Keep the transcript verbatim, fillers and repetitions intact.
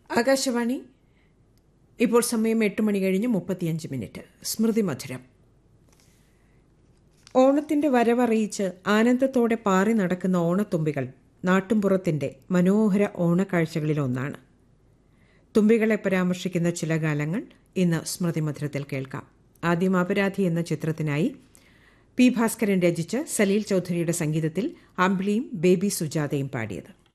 ആകാശവാണി. ഇപ്പോൾ സമയം എട്ട് മണി കഴിഞ്ഞ് മുപ്പത്തിയഞ്ച് മിനിറ്റ്. സ്മൃതി മധുരം. ഓണത്തിന്റെ വരവറിയിച്ച് ആനന്ദത്തോടെ പാറി നടക്കുന്ന ഓണത്തുമ്പികൾ നാട്ടുംപുറത്തിന്റെ മനോഹര ഓണക്കാഴ്ചകളിലൊന്നാണ്. തുമ്പികളെ പരാമർശിക്കുന്ന ചില ഗാനങ്ങൾ ഇന്ന് സ്മൃതി മധുരത്തിൽ കേൾക്കാം. ആദ്യം അപരാധി എന്ന ചിത്രത്തിനായി പി ഭാസ്കരൻ രചിച്ച് സലീൽ ചൌധരിയുടെ സംഗീതത്തിൽ അമ്പിളിയും ബേബി സുജാതയും പാടിയത്.